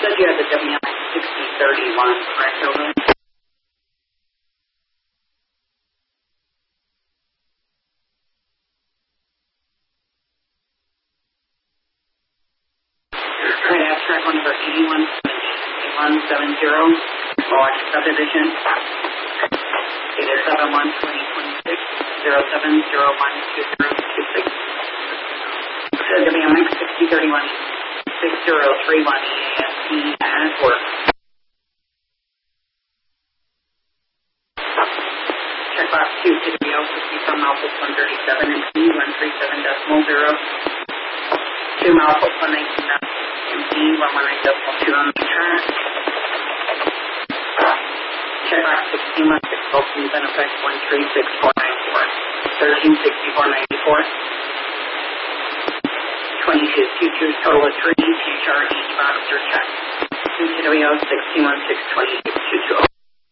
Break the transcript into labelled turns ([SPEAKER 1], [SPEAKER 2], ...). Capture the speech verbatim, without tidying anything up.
[SPEAKER 1] Says you have the W M X sixty thirty-one, correct, over? Alright, abstract one number eighty-one seventy, Milwaukee subdivision. Data seven one twenty twenty-six, zero seven zero one two zero two six. Says W M X sixty thirty-one, six zero three one E A S T as work. Checkbox two, Video fifty from Malpus one thirty-seven and P one thirty-seven decimal zero. two Malpus one nineteen and P one one nine decimal two on the track. Checkbox sixteen one six, Vulcan Benefix one three six four nine four. thirteen sixty-four ninety-four. twenty-two two two, total of three, T H R each box or check. two T W sixteen one six twenty-six two two.